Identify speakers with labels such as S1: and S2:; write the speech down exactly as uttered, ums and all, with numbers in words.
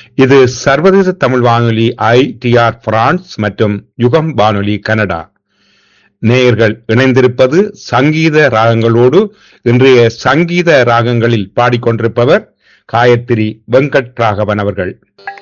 S1: இது சர்வதேச தமிழ் வானொலி ஐடிஆர் பிரான்ஸ் மற்றும் யுகம் வானொலி கனடா. நேயர்கள் இணைந்திருப்பது சங்கீத ராகங்களோடு. இன்றைய சங்கீத ராகங்களில் பாடிக்கொண்டிருப்பவர் காயத்ரி வெங்கட் ராகவன் அவர்கள்.